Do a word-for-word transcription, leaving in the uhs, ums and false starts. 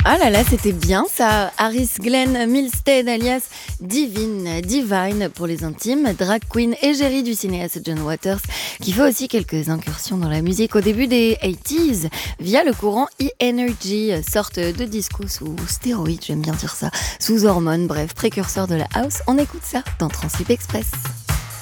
Ah là là, c'était bien ça. Harris Glenn Milstead alias Divine, Divine pour les intimes, drag queen égérie du cinéaste John Waters, qui fait aussi quelques incursions dans la musique au début des quatre-vingt-dix via le courant E-Energy, sorte de disco sous stéroïdes, j'aime bien dire ça, sous hormones, bref, précurseur de la house. On écoute ça dans Transcript Express.